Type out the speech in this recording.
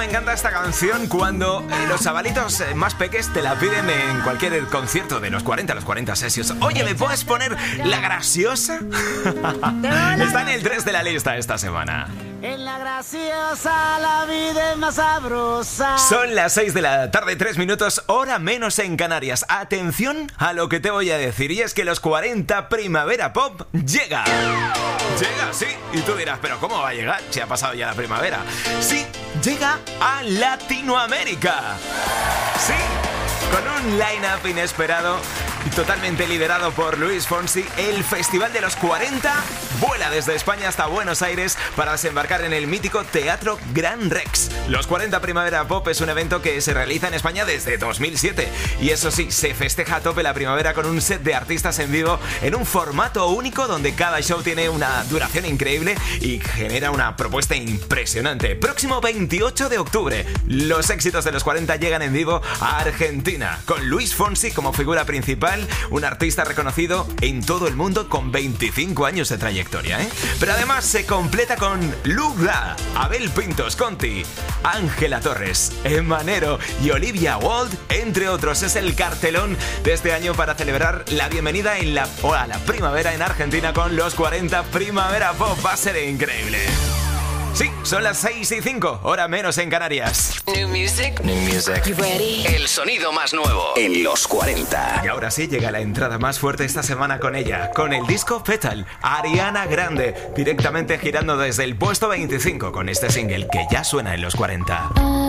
me encanta esta canción cuando los chavalitos más peques te la piden en cualquier concierto de los 40 Sessions. Oye, ¿me puedes poner la graciosa? Está en el 3 de la lista esta semana. En la graciosa la vida es más sabrosa. Son las 6 de la tarde, 3 minutos, hora menos en Canarias. Atención a lo que te voy a decir, y es que los 40 Primavera Pop llega. Llega, sí. Y tú dirás, ¿pero cómo va a llegar si ha pasado ya la primavera? Sí, llega a Latinoamérica. Sí, con un line-up inesperado y totalmente liderado por Luis Fonsi. El Festival de los 40 vuela desde España hasta Buenos Aires para desembarcar en el mítico Teatro Gran Rex. Los 40 Primavera Pop es un evento que se realiza en España desde 2007. Y eso sí, se festeja a tope la primavera con un set de artistas en vivo en un formato único donde cada show tiene una duración increíble y genera una propuesta impresionante. Próximo 28 de octubre, los éxitos de los 40 llegan en vivo a Argentina, con Luis Fonsi como figura principal, un artista reconocido en todo el mundo con 25 años de trayectoria, ¿eh? Pero además se completa con Lugla, Abel Pintos Conti, Ángela Torres, Emanero y Olivia Wilde, entre otros. Es el cartelón de este año para celebrar la bienvenida a la primavera en Argentina con los 40 Primavera Pop. Va a ser increíble. Sí, son las 6:05, hora menos en Canarias. New music. You ready? El sonido más nuevo en los 40. Y ahora sí llega la entrada más fuerte esta semana con ella, con el disco Petal, Ariana Grande, directamente girando desde el puesto 25 con este single que ya suena en los 40.